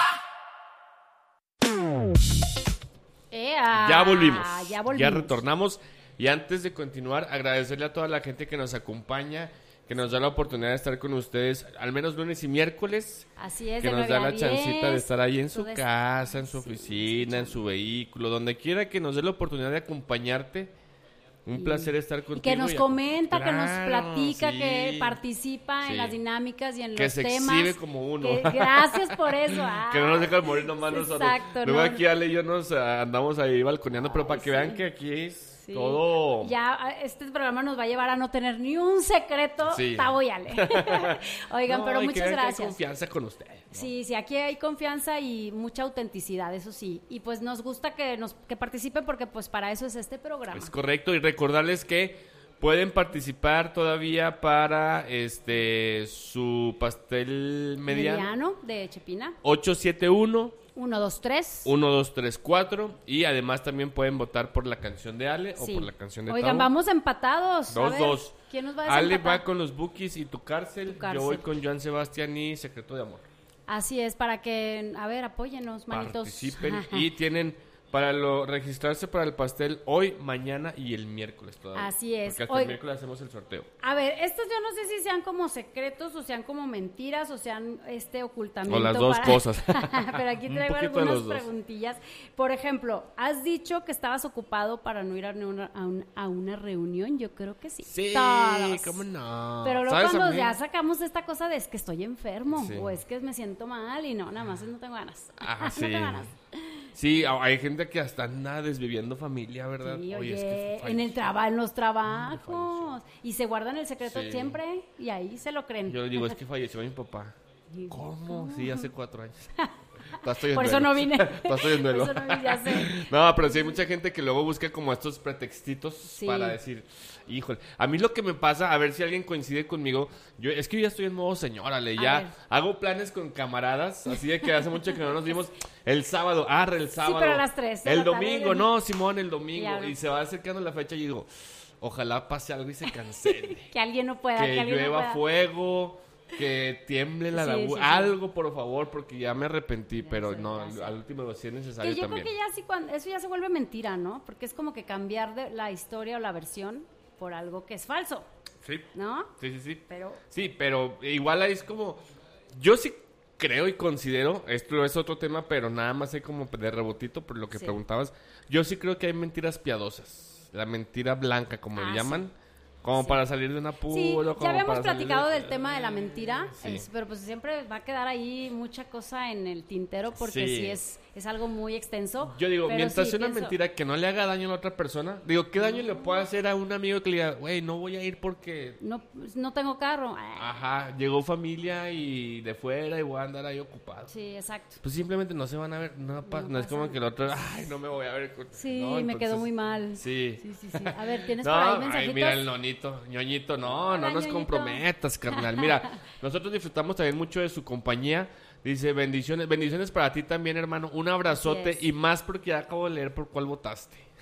¡Ea! Ya volvimos. Ya volvimos. Ya retornamos. Y antes de continuar, agradecerle a toda la gente que nos acompaña, que nos da la oportunidad de estar con ustedes al menos lunes y miércoles. Así es, que de nos da la diez, chancita de estar ahí en su todo casa, en su sí, oficina, sí, en su vehículo, donde quiera que nos dé la oportunidad de acompañarte. Un y, placer estar contigo. Y que nos y comenta, claro, que nos platica, sí, que participa sí. en las dinámicas y en que los se temas. exhibe como uno. Que, gracias por eso. Ah, que no nos dejan morir nomás nosotros. Exacto. Luego no, aquí Ale y yo nos uh, andamos ahí balconeando, pero para que sí. vean que aquí es sí. todo. Ya este programa nos va a llevar a no tener ni un secreto. Sí. Tavo y Ale. Oigan, no, pero y muchas que gracias. Que hay confianza con usted. ¿no? Sí, sí, aquí hay confianza y mucha autenticidad, eso sí. Y pues nos gusta que nos que participen porque pues para eso es este programa. Es correcto, y recordarles que pueden participar todavía para este su pastel mediano. Mediano de Chepina. ocho siete uno uno dos tres uno dos tres cuatro y además también pueden votar por la canción de Ale sí. o por la canción de Oigan, Tavo. vamos empatados. Dos, a ver, dos. ¿Quién nos va a Ale desempatar? va con los Bookies y tu cárcel. Tu cárcel. Yo voy con Joan Sebastián y Secreto de Amor. Así es, para que, a ver, apóyenos, manitos. Participen y tienen para lo registrarse para el pastel hoy, mañana y el miércoles todavía. Así es. Porque hasta hoy, el miércoles hacemos el sorteo. A ver, estos yo no sé si sean como secretos o sean como mentiras o sean este ocultamiento. O las dos para... cosas. Pero aquí traigo algunas preguntillas. Por ejemplo, ¿has dicho que estabas ocupado para no ir a una, a una, a una reunión? Yo creo que sí. Sí, Todos. cómo no. Pero luego cuando ya sacamos esta cosa de es que estoy enfermo sí. o es que me siento mal y no, nada más no tengo ganas. Ajá, sí. no tengo ganas. Sí, hay gente que hasta anda desviviendo familia, ¿verdad? Sí, oye, oye es que en el trabajo, en los trabajos. Y se guardan el secreto sí. siempre y ahí se lo creen. Yo digo, es que falleció mi papá. ¿Cómo? ¿Cómo? Sí, hace cuatro años. Estoy Por eso no vine. Estoy en duelo. Por eso no vine, ya sé. No, pero sí hay mucha gente que luego busca como estos pretextitos sí. para decir, híjole, a mí lo que me pasa, a ver si alguien coincide conmigo, yo es que yo ya estoy en modo señora, le ya ver. hago planes con camaradas, así de que hace mucho que no nos vimos el sábado, ah, el sábado. Sí, pero a las tres. El domingo, tarde, no, Simón, el domingo, ya, y se va acercando la fecha y digo, ojalá pase algo y se cancele. Que alguien no pueda, que, que alguien llueva no pueda. fuego. Que tiemble la sí, laguna, sí, sí. algo por favor, porque ya me arrepentí, ya pero sé, no, al último sí es necesario que yo también. Creo que ya sí, cuando, eso ya se vuelve mentira, ¿no? Porque es como que cambiar de la historia o la versión por algo que es falso. Sí. ¿No? Sí, sí, sí. Pero... Sí, pero igual ahí es como, yo sí creo y considero, esto es otro tema, pero nada más hay como de rebotito por lo que sí. preguntabas, yo sí creo que hay mentiras piadosas, la mentira blanca, como ah, le llaman. Sí. Como sí. para salir de un apuro. Sí, como ya habíamos para platicado de... del tema de la mentira, sí. es, pero pues siempre va a quedar ahí mucha cosa en el tintero porque sí, sí es, es algo muy extenso. Yo digo, mientras sí, una pienso... mentira que no le haga daño a la otra persona, digo, ¿qué daño no. le puede hacer a un amigo que le diga, güey, no voy a ir porque... No, no tengo carro. Ajá, llegó familia y de fuera y voy a andar ahí ocupado. Sí, exacto. Pues simplemente no se van a ver, no, pa- no, no es como que el otro, ay, no me voy a ver. Con... Sí, no, me entonces... quedó muy mal. Sí. Sí, sí, sí. A ver, ¿tienes no, por ahí mensajitos? Ay, mira el nonito, ñoñito, no, no Hola, nos ñoñito. comprometas, carnal. Mira, nosotros disfrutamos también mucho de su compañía. Dice, bendiciones, bendiciones para ti también, hermano. Un abrazote y más porque ya acabo de leer por cuál votaste.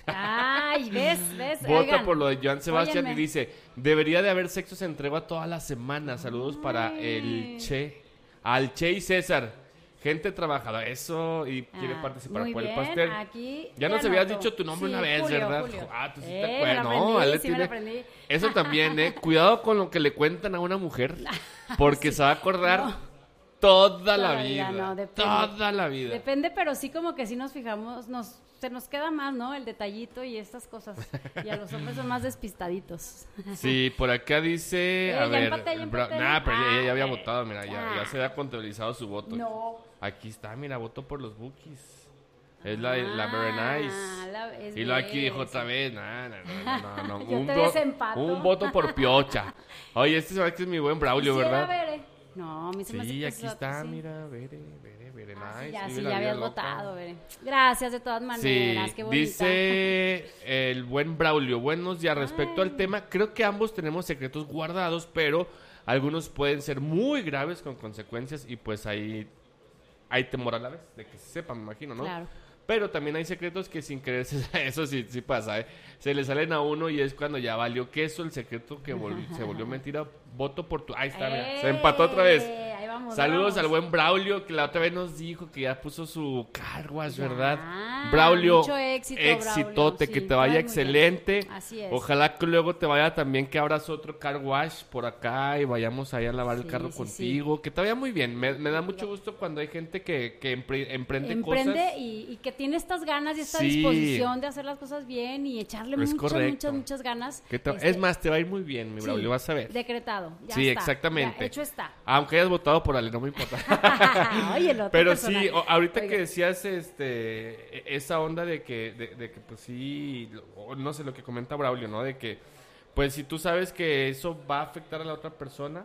Ay, ves, ves. Vota Oigan, por lo de Joan Sebastián óyenme. y dice, debería de haber sexo en tregua toda la semana. Saludos para el Che, al Che y César. Gente trabajadora, eso, y quiere Ah, participar muy por el bien, pastel. aquí ya ya nos habías anoto. dicho tu nombre Sí, una vez, Julio, ¿verdad? Julio. Ah, tú sí Eh, te me acuerdas. lo No, aprendí, Ale sí me lo tiene- aprendí. Eso también, eh. Cuidado con lo que le cuentan a una mujer, porque se va a acordar No. toda la Todavía vida. no, depende. toda la vida. Depende, pero sí como que sí nos fijamos, nos se nos queda más, ¿no? El detallito y estas cosas. Y a los hombres son más despistaditos. Sí, por acá dice, Eh, a ya ver, empaté, ya Bra- empaté. nah, pero ella, ella ya había Ah, votado, mira, ya, ya. ya se había contabilizado su voto. No. Aquí está, mira, voto por los Bookies. Es la, la Very Nice. Ah, la- es Y lo aquí bien, dijo otra vez, no, no, no, no, no, Yo un, te vo- desempato. un voto por Piocha. Oye, este se ve que es mi buen Braulio, Sí, ¿verdad? a ver, eh. No, a mí se me hace Sí, que aquí es- está, sí. mira, Very, Very, Very Ah, Nice. sí, ya, vive sí, la ya vida habías loca. votado, Bere. Gracias de todas maneras, Sí, qué bonita. dice el buen Braulio, buenos días, respecto al tema, creo que ambos tenemos secretos guardados, pero algunos pueden ser muy graves con consecuencias y pues ahí hay temor a la vez de que se sepa, me imagino, ¿no? Claro. Pero también hay secretos que sin querer, se- eso sí, sí pasa, ¿eh? Se le salen a uno y es cuando ya valió queso el secreto que vol- se volvió mentira. Voto por tu... Ahí está, mira, se empató otra vez. Eh, ahí vamos, Saludos vamos. al buen Braulio, que la otra vez nos dijo que ya puso su carguas, Ya, ¿verdad? Braulio, mucho éxito, exitote, Braulio, que sí, te te vaya vas muy excelente. bien. Así es. Ojalá que luego te vaya también, que abras otro car wash por acá y vayamos ahí a lavar el Sí, carro sí, contigo. Que te vaya muy bien. Me, me da mucho gusto cuando hay gente que, que empre- emprende, Emprende cosas. y, y que tiene estas ganas y esta Sí. disposición de hacer las cosas bien y echarle Es muchas, correcto. muchas, muchas ganas. Que te- Este, Es más, te va a ir muy bien, mi sí, Braulio, vas a ver. Decretado, ya Sí, está, exactamente. ya hecho está. Aunque hayas votado por Ale, no me importa. Oye, el otro Pero personaje. sí, o- ahorita Oiga. que decías este, e- esa onda de que, de, de que pues sí, o no sé lo que comenta Braulio, ¿no? De que, pues si tú sabes que eso va a afectar a la otra persona,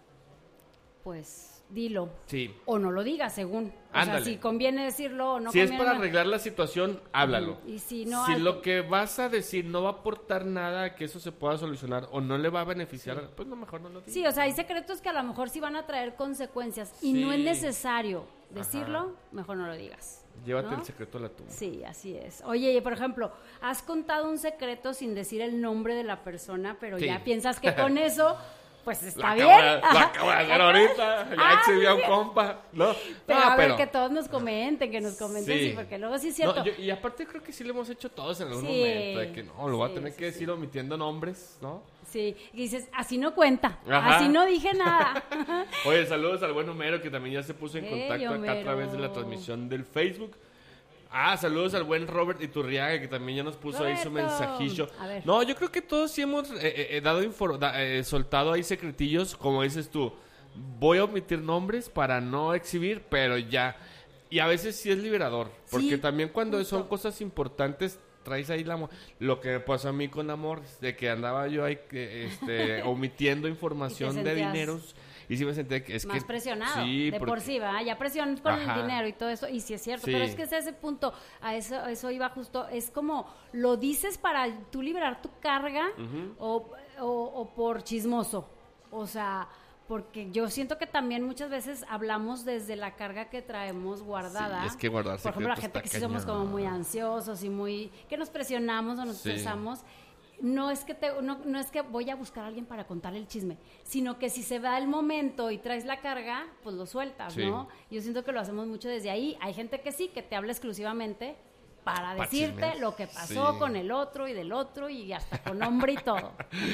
Pues dilo. sí. O no lo digas, según. O Ándale. sea, si conviene decirlo o no Si es conviene. para no. arreglar la situación, háblalo. Y si no, si al- lo que vas a decir no va a aportar nada a que eso se pueda solucionar o no le va a beneficiar, pues no, mejor no lo digas. Sí, o sea, hay secretos que a lo mejor sí van a traer consecuencias y no es Sí. necesario decirlo, mejor no lo digas. Llévate ¿no? el secreto a la tumba. Sí, así es. Oye, y por ejemplo, has contado un secreto sin decir el nombre de la persona, pero Sí. ya piensas que con eso, pues La está acabo, bien. de, la acabo de hacer ahorita. Ya Ah, exhibió a sí. un compa. No, Pero no, a ver, pero- que todos nos comenten, que nos comenten, sí, Sí. porque luego sí es No, cierto. yo- y aparte creo que sí lo hemos hecho todos en algún Sí. momento. De que no, lo voy Sí, a tener sí, que decir omitiendo nombres, ¿no? Sí, y dices, así no cuenta, Ajá. así no dije nada. Oye, saludos al buen Homero que también ya se puso en Ey, contacto acá a Homero. través de la transmisión del Facebook. Ah, saludos al buen Robert Iturriaga que también ya nos puso ahí su Roberto. mensajillo. A ver. No, yo creo que todos sí hemos eh, eh, eh, dado infor- da- eh, soltado ahí secretillos, como dices tú. Voy a omitir nombres para no exhibir, pero ya. Y a veces sí es liberador, porque Sí, también cuando justo. son cosas importantes traes ahí la mo- lo que me pasó a mí con Amor, de que andaba yo ahí que, este, omitiendo información de sentías dineros y sí me sentía que es más que presionado, sí, de porque- por sí, ¿va? Ya presión con Ajá. el dinero y todo eso, y sí es cierto, Sí. pero es que es ese punto, a eso, a eso iba justo, es como, lo dices para tú liberar tu carga Ujú. o, o, o por chismoso, o sea, porque yo siento que también muchas veces hablamos desde la carga que traemos guardada. Sí, es que guardar Por ejemplo, la secretos gente está que sí somos cañón. como muy ansiosos y muy, que nos presionamos o nos Sí. estresamos. No es que te, no, no es que voy a buscar a alguien para contarle el chisme, sino que si se da el momento y traes la carga, pues lo sueltas, Sí. ¿no? Yo siento que lo hacemos mucho desde ahí. Hay gente que sí, que te habla exclusivamente para Pa' decirte chismear. lo que pasó Sí. con el otro y del otro y hasta con nombre y todo.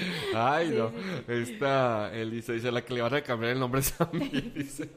Ay, Sí, no. sí, Esta, él dice, dice, la que le van a cambiar el nombre es a mí, dice.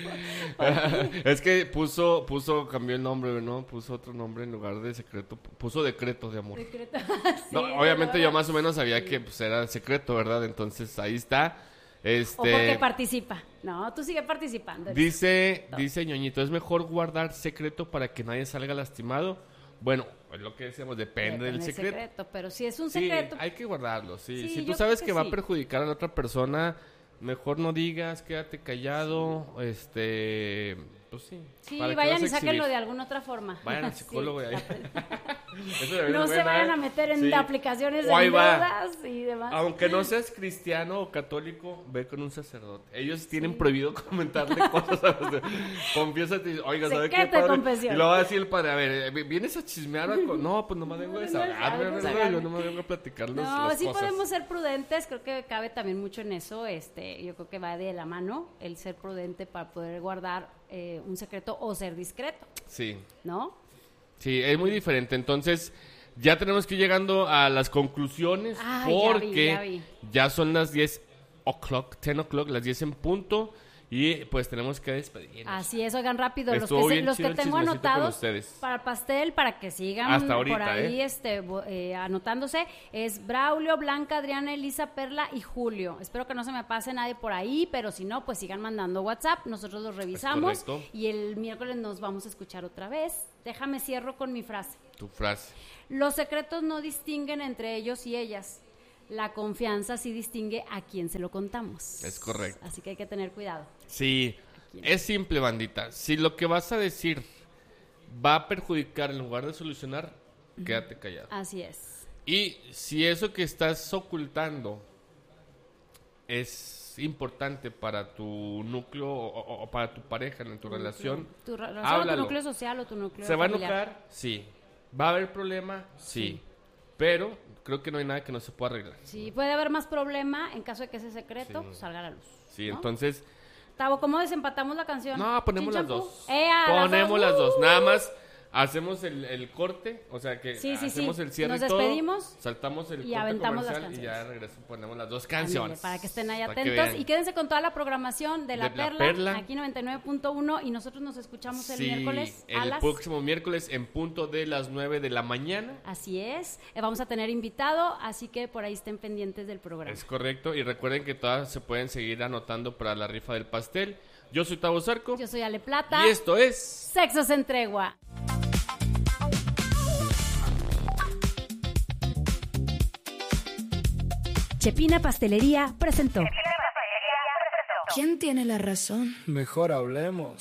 Es que puso, puso, cambió el nombre, ¿no? Puso otro nombre en lugar de secreto, puso decreto de amor. Secreto. No, Sí, obviamente de yo verdad. más o menos sabía que pues, era secreto, ¿verdad? Entonces ahí está. O porque Este, participa. No, tú sigue participando. dice, Todo. dice Ñoñito, ¿es mejor guardar secreto para que nadie salga lastimado? Bueno, es lo que decíamos, depende, del Depende secreto. pero si es un Sí, secreto, hay que guardarlo, sí. Sí, si tú yo sabes creo que, que va sí. a perjudicar a la otra persona, mejor no digas, quédate callado, este... Pues sí. Sí, ¿para qué vayan vas a y sáquenlo exhibir? de alguna otra forma. Vayan al psicólogo Sí, ahí. Eso debería no ser se buena, vayan ¿eh? a meter en Sí. aplicaciones de O ahí va. deudas y demás. Aunque no seas cristiano o católico, ve con un sacerdote. Ellos tienen prohibido comentarle cosas a los de... Confiésate, oiga, ¿sabe qué, Secreto de padre? confesión. Y lo va a decir el padre, a ver, ¿vienes a chismear? o con- No, pues nomás vengo a desahogarme, pues, ¿verdad? Yo nomás vengo a platicar los- No, las sí cosas. podemos ser prudentes, creo que cabe también mucho en eso, este, yo creo que va de la mano el ser prudente para poder guardar eh, un secreto o ser discreto, Sí. ¿no? Sí, es muy diferente. Entonces, ya tenemos que ir llegando a las conclusiones Ay, ya vi, porque ya vi. ya son las diez o'clock, diez o'clock, las diez en punto y pues tenemos que despedirnos. Así es, oigan rápido, los Estuvo que, se- bien los chido que el tengo chismecito con anotados ustedes. para el pastel, para que sigan Hasta ahorita, por ahí ¿eh? este, bo- eh, anotándose, es Braulio, Blanca, Adriana, Elisa, Perla y Julio. Espero que no se me pase nadie por ahí, pero si no, pues sigan mandando WhatsApp, nosotros los revisamos correcto. y el miércoles nos vamos a escuchar otra vez. Déjame cierro con mi frase. Tu frase. Los secretos no distinguen entre ellos y ellas. La confianza sí distingue a quién se lo contamos. Es correcto. Así que hay que tener cuidado. Sí, es simple, bandita. Si lo que vas a decir va a perjudicar en lugar de solucionar, quédate callado. Así es. Y si eso que estás ocultando es importante para tu núcleo o, o- o para tu pareja, en tu relación, Tu re- relación o háblalo. tu núcleo social o tu núcleo ¿Se va a familiar. enojar? Sí. ¿Va a haber problema? Sí. Pero creo que no hay nada que no se pueda arreglar. Sí, puede haber más problema en caso de que ese secreto Sí. salga a la luz. Sí, ¿no? entonces... Tavo, ¿cómo desempatamos la canción? No, ponemos las ¿Chinchampú? dos. Eh, a las Ponemos las dos. ¡Uh! Nada más hacemos el, el corte, o sea que Sí, sí, hacemos sí. el cierre Nos y todo, despedimos saltamos el y corte aventamos las comercial y ya canciones. regreso, ponemos las dos Ándale, canciones. para que estén ahí Para que atentos vean. y quédense con toda la programación de La, De La Perla, Perla. aquí noventa y nueve punto uno y nosotros nos escuchamos el Sí, miércoles a el las... próximo miércoles en punto de las nueve de la mañana. Así es, eh, vamos a tener invitado, así que por ahí estén pendientes del programa. Es correcto, y recuerden que todas se pueden seguir anotando para la rifa del pastel. Yo soy Tavo Zarco. Yo soy Ale Plata. Y esto es... Sexos en Tregua. Chepina Pastelería presentó. ¿Quién tiene la razón? Mejor hablemos.